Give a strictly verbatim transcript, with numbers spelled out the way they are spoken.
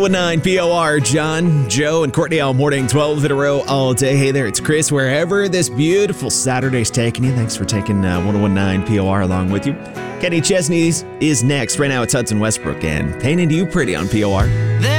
nine P O R, John, Joe, and Courtney all morning, twelve in a row all day. Hey there, it's Chris, wherever this beautiful Saturday's taking you. Thanks for taking uh, ten nineteen P O R along with you. Kenny Chesney is next. Right now it's Hudson Westbrook and Painted You Pretty on P O R.